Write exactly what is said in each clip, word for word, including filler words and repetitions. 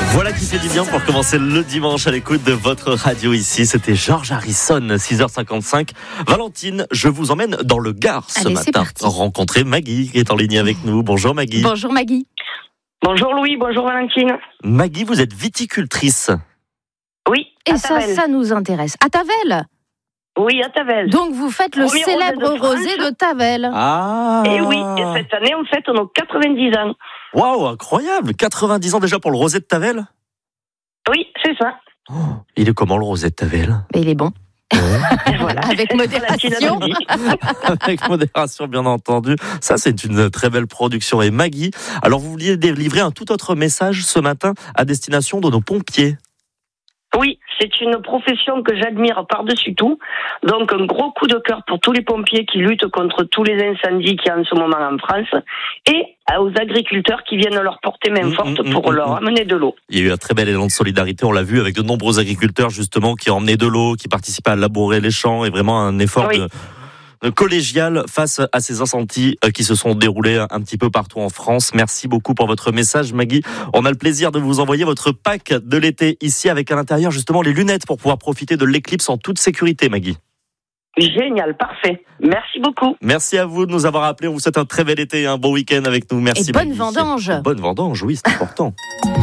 Voilà qui fait du bien pour commencer le dimanche à l'écoute de votre radio ici. C'était George Harrison, six heures cinquante-cinq. Valentine, je vous emmène dans le Gard ce Allez, matin. Rencontrer Maggie qui est en ligne avec nous. Bonjour Maggie. Bonjour Maggie. Bonjour Louis, bonjour Valentine. Maggie, vous êtes viticultrice. Oui, Et à ça, Tavel. ça nous intéresse. À Tavel. Oui, à Tavel. Donc vous faites le Premier célèbre rosé de rosé France. de Tavel. Ah. Et oui, et cette année on fête nos quatre-vingt-dix ans. Waouh, incroyable. quatre-vingt-dix ans déjà pour le rosé de Tavel. Oui, c'est ça. Oh, il est comment le rosé de Tavel? Mais il est bon. Et voilà. Avec modération. Valentine a dit. Avec modération, bien entendu. Ça, c'est une très belle production. Et Maggie, alors vous vouliez délivrer un tout autre message ce matin à destination de nos pompiers. Oui, c'est une profession que j'admire par-dessus tout. Donc un gros coup de cœur pour tous les pompiers qui luttent contre tous les incendies qu'il y a en ce moment en France et aux agriculteurs qui viennent leur porter main Mmh, forte mmh, pour mmh, leur mmh. amener de l'eau. Il y a eu un très bel élan de solidarité, on l'a vu avec de nombreux agriculteurs justement qui ont emmené de l'eau, qui participaient à labourer les champs et vraiment un effort Oui. de, de collégial face à ces incendies qui se sont déroulés un petit peu partout en France. Merci beaucoup pour votre message Maggie. On a le plaisir de vous envoyer votre pack de l'été ici avec à l'intérieur justement les lunettes pour pouvoir profiter de l'éclipse en toute sécurité Maggie. Génial, parfait. Merci beaucoup. Merci à vous de nous avoir appelés. On vous souhaite un très bel été et un bon week-end avec nous. Merci Et bonne Maggie. vendange. Bonne vendange, oui, c'est important.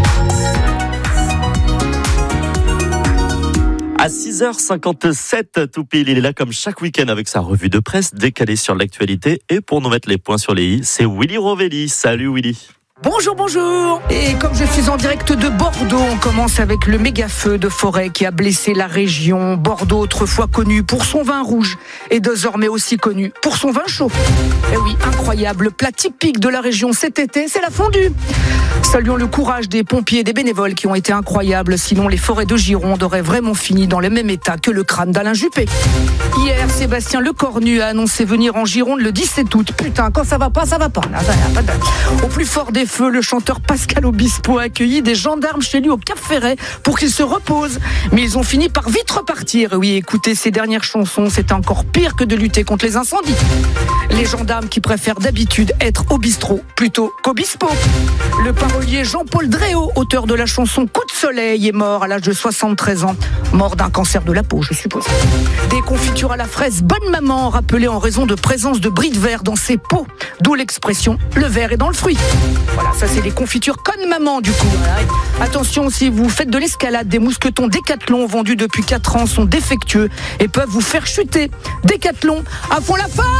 À six heures cinquante-sept, tout pile, il est là comme chaque week-end avec sa revue de presse décalée sur l'actualité. Et pour nous mettre les points sur les i, c'est Willy Rovelli. Salut Willy. Bonjour, bonjour. Et comme je suis en direct de Bordeaux, on commence avec le méga feu de forêt qui a blessé la région. Bordeaux, autrefois connu pour son vin rouge, est désormais aussi connu pour son vin chaud. Et oui, incroyable, le plat typique de la région cet été, c'est la fondue. Saluons le courage des pompiers et des bénévoles qui ont été incroyables, sinon les forêts de Gironde auraient vraiment fini dans le même état que le crâne d'Alain Juppé. Hier, Sébastien Lecornu a annoncé venir en Gironde le dix-sept août. Putain, quand ça va pas, ça va pas. Non, ça va pas. Au plus fort des feux, le chanteur Pascal Obispo a accueilli des gendarmes chez lui au Cap Ferret pour qu'il se repose. Mais ils ont fini par vite repartir. Oui, écoutez, ces dernières chansons, c'était encore pire que de lutter contre les incendies. Les gendarmes qui préfèrent d'habitude être au bistrot plutôt qu'Obispo. Le parolier Jean-Paul Dréau, auteur de la chanson Coup de soleil, est mort à l'âge de soixante-treize ans. Mort d'un cancer de la peau, je suppose. Des confitures à la fraise Bonne Maman, rappelées en raison de présence de bris de verre dans ses pots. D'où l'expression « le verre est dans le fruit ». Voilà, ça c'est les confitures Conne Maman du coup. Voilà. Attention, si vous faites de l'escalade, des mousquetons Décathlon vendus depuis quatre ans sont défectueux et peuvent vous faire chuter. Décathlon, à fond la forme.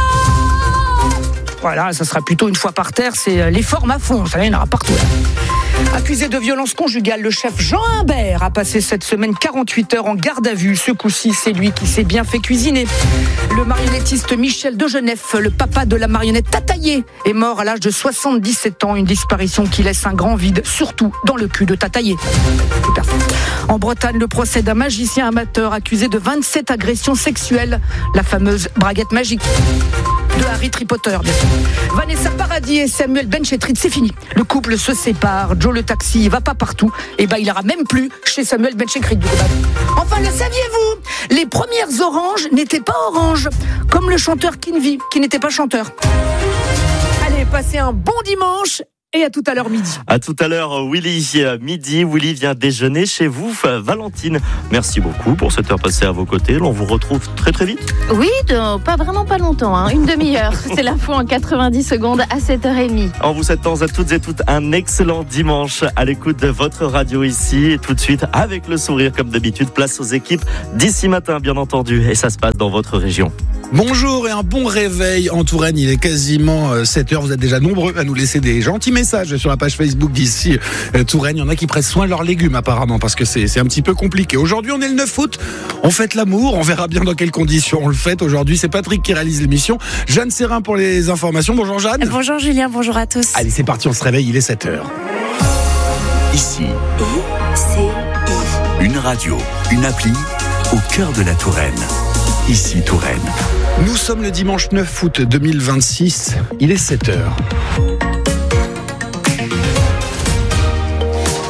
Voilà, ça sera plutôt une fois par terre, c'est les formes à fond, ça y en aura partout. Accusé de violence conjugale, le chef Jean Humbert a passé cette semaine quarante-huit heures en garde à vue. Ce coup-ci, c'est lui qui s'est bien fait cuisiner. Le marionnettiste Michel Degeneff, le papa de la marionnette Tataillé, est mort à l'âge de soixante-dix-sept ans. Une disparition qui laisse un grand vide, surtout dans le cul de Tataillé. En Bretagne, le procès d'un magicien amateur accusé de vingt-sept agressions sexuelles, la fameuse braguette magique. De Harry Potter, bien sûr. Vanessa Paradis et Samuel Benchetrit, c'est fini. Le couple se sépare. Joe le taxi, il va pas partout. Et ben, il ira même plus chez Samuel Benchetrit. Enfin, le saviez-vous? Les premières oranges n'étaient pas oranges, comme le chanteur Kinvi, qui n'était pas chanteur. Allez, passez un bon dimanche. Et à tout à l'heure midi. À tout à l'heure, Willy. Midi, Willy vient déjeuner chez vous, Valentine. Merci beaucoup pour cette heure passée à vos côtés. On vous retrouve très très vite. Oui, de, pas vraiment pas longtemps, hein, une demi-heure. C'est l'info en quatre-vingt-dix secondes à sept heures trente. En vous souhaitant à toutes et toutes un excellent dimanche à l'écoute de votre radio ici. Et tout de suite, avec le sourire comme d'habitude, place aux équipes d'ici matin, bien entendu. Et ça se passe dans votre région. Bonjour et un bon réveil en Touraine, il est quasiment sept heures, vous êtes déjà nombreux à nous laisser des gentils messages sur la page Facebook d'ici Touraine, il y en a qui prennent soin de leurs légumes apparemment parce que c'est, c'est un petit peu compliqué. Aujourd'hui on est le neuf août, on fête l'amour, on verra bien dans quelles conditions on le fête aujourd'hui, c'est Patrick qui réalise l'émission, Jeanne Serrin pour les informations, bonjour Jeanne. Bonjour Julien, bonjour à tous. Allez c'est parti, on se réveille, il est sept heures. Ici, I C I. une radio, une appli au cœur de la Touraine. Ici Touraine. Nous sommes le dimanche neuf août deux mille vingt-six, il est sept heures.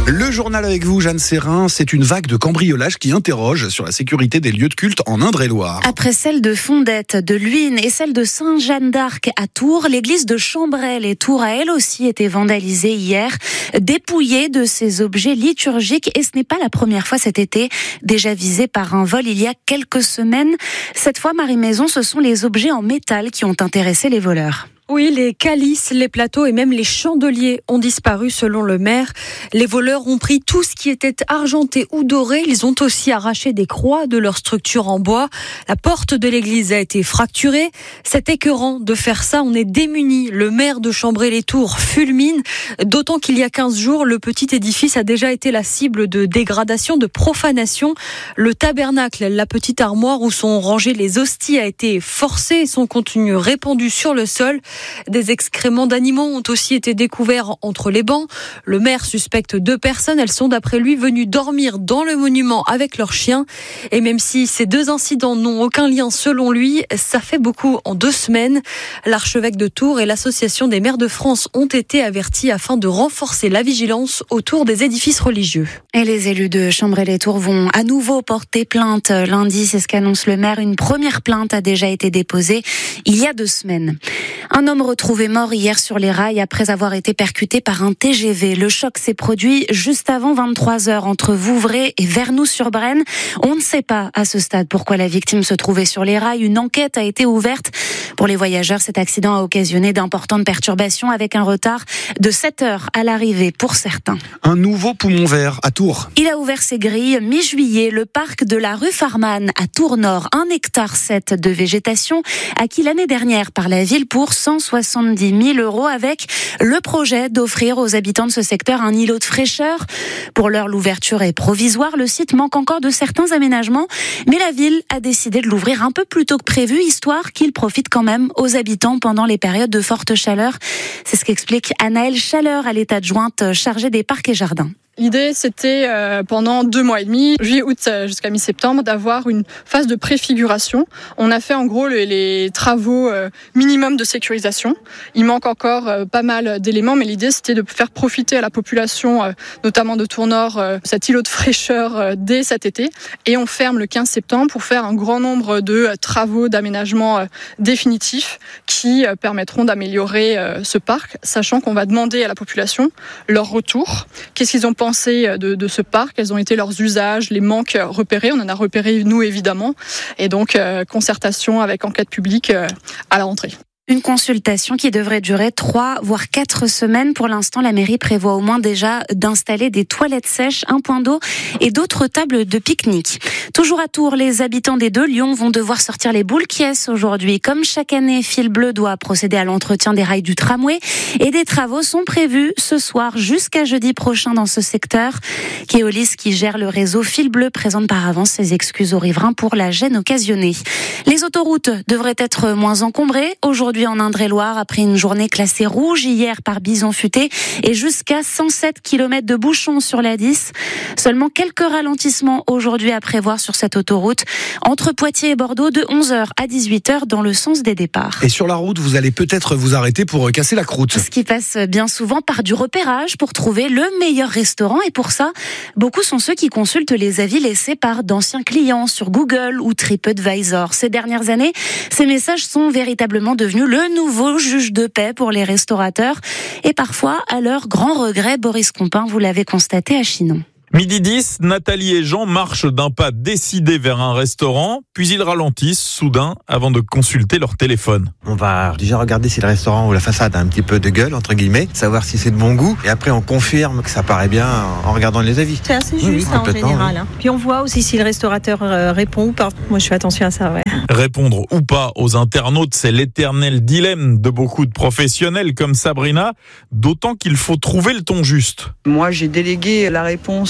Le journal avec vous, Jeanne Serrin, c'est une vague de cambriolage qui interroge sur la sécurité des lieux de culte en Indre-et-Loire. Après celle de Fondette, de Luynes et celle de Sainte-Jeanne d'Arc à Tours, l'église de Chambray, les Tours, a elle aussi été vandalisée hier, dépouillée de ses objets liturgiques, et ce n'est pas la première fois cet été, déjà visée par un vol il y a quelques semaines. Cette fois, Marie Maison, ce sont les objets en métal qui ont intéressé les voleurs. Oui, les calices, les plateaux et même les chandeliers ont disparu selon le maire. Les voleurs ont pris tout ce qui était argenté ou doré. Ils ont aussi arraché des croix de leur structure en bois. La porte de l'église a été fracturée. C'est écœurant de faire ça. On est démunis. Le maire de Chambray-les-Tours fulmine. D'autant qu'il y a quinze jours, le petit édifice a déjà été la cible de dégradation, de profanation. Le tabernacle, la petite armoire où sont rangées les hosties, a été forcé et son contenu répandu sur le sol. Des excréments d'animaux ont aussi été découverts entre les bancs. Le maire suspecte deux personnes. Elles sont d'après lui venues dormir dans le monument avec leurs chiens. Et même si ces deux incidents n'ont aucun lien selon lui, ça fait beaucoup en deux semaines. L'archevêque de Tours et l'association des maires de France ont été avertis afin de renforcer la vigilance autour des édifices religieux. Et les élus de Chambray-les-Tours vont à nouveau porter plainte lundi. C'est ce qu'annonce le maire. Une première plainte a déjà été déposée il y a deux semaines. Un homme retrouvé mort hier sur les rails après avoir été percuté par un T G V. Le choc s'est produit juste avant vingt-trois heures entre Vouvray et Vernoux-sur-Brenne. On ne sait pas à ce stade pourquoi la victime se trouvait sur les rails. Une enquête a été ouverte. Pour les voyageurs, cet accident a occasionné d'importantes perturbations avec un retard de sept heures à l'arrivée pour certains. Un nouveau poumon vert à Tours. Il a ouvert ses grilles mi-juillet. Le parc de la rue Farman à Tours-Nord, un hectare sept de végétation, acquis l'année dernière par la ville pour cent soixante-dix mille euros, avec le projet d'offrir aux habitants de ce secteur un îlot de fraîcheur. Pour l'heure, l'ouverture est provisoire. Le site manque encore de certains aménagements, mais la ville a décidé de l'ouvrir un peu plus tôt que prévu, histoire qu'il profite quand même aux habitants pendant les périodes de forte chaleur. C'est ce qu'explique Anaëlle Chaleur, à l'état adjointe chargée des parcs et jardins. L'idée, c'était euh, pendant deux mois et demi, juillet, août jusqu'à mi-septembre, d'avoir une phase de préfiguration. On a fait en gros les, les travaux euh, minimum de sécurisation. Il manque encore euh, pas mal d'éléments, mais l'idée, c'était de faire profiter à la population, euh, notamment de Tours-Nord, euh, cet îlot de fraîcheur euh, dès cet été. Et on ferme le quinze septembre pour faire un grand nombre de euh, travaux d'aménagement euh, définitifs qui euh, permettront d'améliorer euh, ce parc, sachant qu'on va demander à la population leur retour. Qu'est-ce qu'ils ont pensé De, de ce parc, quels ont été leurs usages, les manques repérés. On en a repéré, nous, évidemment. Et donc, euh, concertation avec enquête publique euh, à la rentrée. Une consultation qui devrait durer trois voire quatre semaines. Pour l'instant, la mairie prévoit au moins déjà d'installer des toilettes sèches, un point d'eau et d'autres tables de pique-nique. Toujours à Tours, les habitants des deux Lyons vont devoir sortir les boules qui est aujourd'hui. Comme chaque année, Fil Bleu doit procéder à l'entretien des rails du tramway et des travaux sont prévus ce soir jusqu'à jeudi prochain dans ce secteur. Keolis, qui gère le réseau Fil Bleu, présente par avance ses excuses aux riverains pour la gêne occasionnée. Les autoroutes devraient être moins encombrées aujourd'hui en Indre-et-Loire, après une journée classée rouge hier par Bison Futé et jusqu'à cent sept kilomètres de bouchons sur la dix. Seulement quelques ralentissements aujourd'hui à prévoir sur cette autoroute entre Poitiers et Bordeaux de onze heures à dix-huit heures dans le sens des départs. Et sur la route, vous allez peut-être vous arrêter pour casser la croûte. Ce qui passe bien souvent par du repérage pour trouver le meilleur restaurant, et pour ça, beaucoup sont ceux qui consultent les avis laissés par d'anciens clients sur Google ou TripAdvisor. Ces dernières années, ces messages sont véritablement devenus le nouveau juge de paix pour les restaurateurs. Et parfois, à leur grand regret, Boris Compin, vous l'avez constaté à Chinon. Midi dix, Nathalie et Jean marchent d'un pas décidé vers un restaurant, puis ils ralentissent soudain avant de consulter leur téléphone. On va déjà regarder si le restaurant ou la façade a un petit peu de gueule, entre guillemets, savoir si c'est de bon goût, et après on confirme que ça paraît bien en regardant les avis. C'est assez juste, oui, oui, en général. Hein. Puis on voit aussi si le restaurateur euh, répond ou pas. Moi je fais attention à ça, ouais. Répondre ou pas aux internautes, c'est l'éternel dilemme de beaucoup de professionnels comme Sabrina, d'autant qu'il faut trouver le ton juste. Moi j'ai délégué la réponse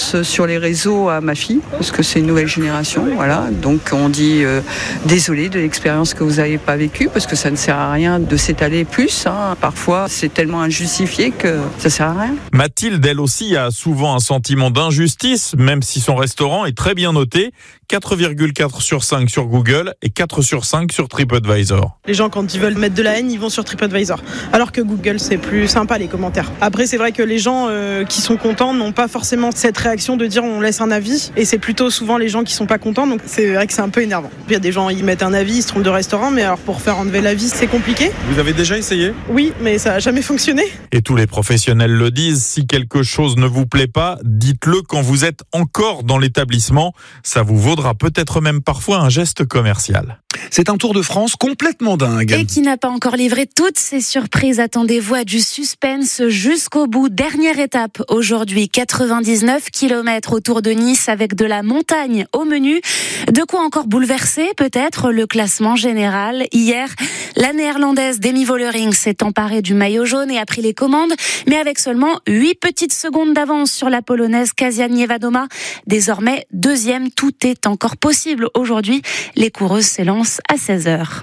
pense sur les réseaux à ma fille, parce que c'est une nouvelle génération, voilà. Donc on dit euh, désolé de l'expérience que vous n'avez pas vécue, parce que ça ne sert à rien de s'étaler plus. Hein. Parfois, c'est tellement injustifié que ça sert à rien. Mathilde, elle aussi, a souvent un sentiment d'injustice, même si son restaurant est très bien noté. quatre virgule quatre sur cinq sur Google et quatre sur cinq sur TripAdvisor. Les gens, quand ils veulent mettre de la haine, ils vont sur TripAdvisor. Alors que Google, c'est plus sympa les commentaires. Après, c'est vrai que les gens euh, qui sont contents n'ont pas forcément cette réaction de dire on laisse un avis. Et c'est plutôt souvent les gens qui sont pas contents. Donc c'est vrai que c'est un peu énervant. Il y a des gens, ils mettent un avis, ils se trompent de restaurant. Mais alors pour faire enlever l'avis, c'est compliqué. Vous avez déjà essayé ? Oui, mais ça n'a jamais fonctionné. Et tous les professionnels le disent, si quelque chose ne vous plaît pas, dites-le quand vous êtes encore dans l'établissement. Ça vous vaudra peut-être même parfois un geste commercial. C'est un Tour de France complètement dingue. Et qui n'a pas encore livré toutes ses surprises. Attendez-vous à du suspense jusqu'au bout. Dernière étape aujourd'hui, quatre-vingt-dix-neuf kilomètres autour de Nice avec de la montagne au menu. De quoi encore bouleverser peut-être le classement général. Hier, la néerlandaise Demi Vollering s'est emparée du maillot jaune et a pris les commandes, mais avec seulement huit petites secondes d'avance sur la polonaise Kasia Niewedoma. Désormais deuxième, tout est encore possible aujourd'hui. Les coureuses s'élancent à seize heures.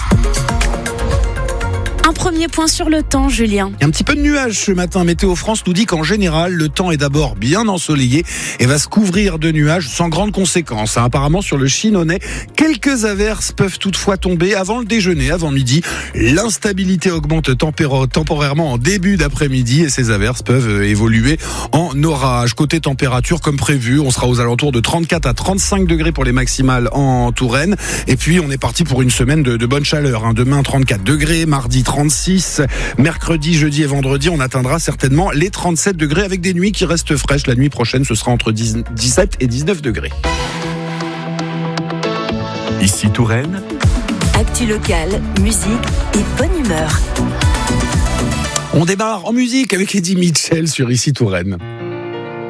Un premier point sur le temps, Julien. Il y a un petit peu de nuages ce matin. Météo France nous dit qu'en général, le temps est d'abord bien ensoleillé et va se couvrir de nuages sans grande conséquence. Apparemment, sur le Chinonnais, quelques averses peuvent toutefois tomber avant le déjeuner, avant midi. L'instabilité augmente tempéra- temporairement en début d'après-midi et ces averses peuvent évoluer en orage. Côté température, comme prévu, on sera aux alentours de trente-quatre à trente-cinq degrés pour les maximales en Touraine. Et puis, on est parti pour une semaine de, de bonne chaleur. Hein. Demain, trente-quatre degrés, mardi, trente-six, mercredi, jeudi et vendredi, on atteindra certainement les trente-sept degrés avec des nuits qui restent fraîches. La nuit prochaine, ce sera entre dix-sept et dix-neuf degrés. Ici Touraine. Actu locale, musique et bonne humeur. On démarre en musique avec Eddie Mitchell sur Ici Touraine.